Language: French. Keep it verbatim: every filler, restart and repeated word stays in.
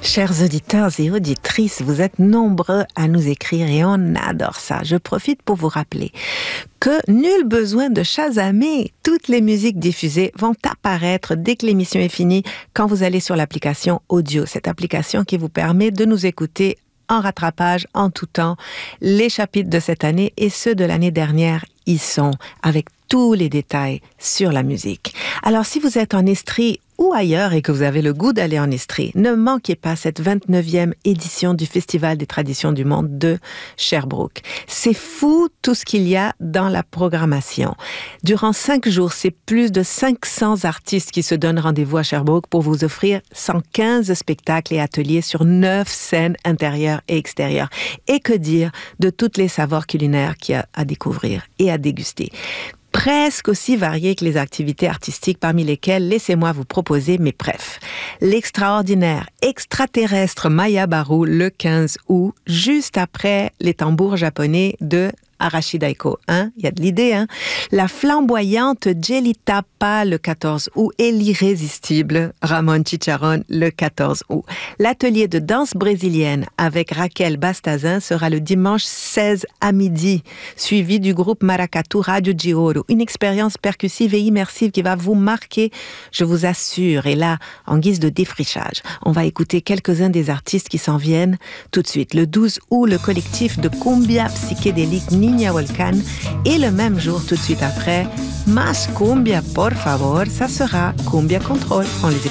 Chers auditeurs et auditrices, vous êtes nombreux à nous écrire et on adore ça. Je profite pour vous rappeler que nul besoin de chasamer. Toutes les musiques diffusées vont apparaître dès que l'émission est finie quand vous allez sur l'application audio. Cette application qui vous permet de nous écouter en rattrapage, en tout temps. Les chapitres de cette année et ceux de l'année dernière y sont, avec tous les détails sur la musique. Alors, si vous êtes en Estrie ou ailleurs et que vous avez le goût d'aller en Estrie, ne manquez pas cette vingt-neuvième édition du Festival des traditions du monde de Sherbrooke. C'est fou tout ce qu'il y a dans la programmation. Durant cinq jours, c'est plus de cinq cents artistes qui se donnent rendez-vous à Sherbrooke pour vous offrir cent quinze spectacles et ateliers sur neuf scènes intérieures et extérieures. Et que dire de toutes les savoirs culinaires qu'il y a à découvrir et à déguster. Presque aussi variées que les activités artistiques, parmi lesquelles, laissez-moi vous proposer mes brefs. L'extraordinaire extraterrestre Maya Baru le quinze août, juste après les tambours japonais de Arashi Daiko, hein? Il y a de l'idée, hein? La flamboyante Jelly Tapa le quatorze août et l'irrésistible Ramon Chicharron le quatorze août. L'atelier de danse brésilienne avec Raquel Bastazin sera le dimanche seize à midi, suivi du groupe Maracatu Radio Gioro. Une expérience percussive et immersive qui va vous marquer, je vous assure. Et là, en guise de défrichage, on va écouter quelques-uns des artistes qui s'en viennent tout de suite. Le douze août, le collectif de cumbia psychédélique Niña Volcan, et le même jour, tout de suite après, Mas Cumbia, por favor, ça sera Cumbia Control. On les écoute.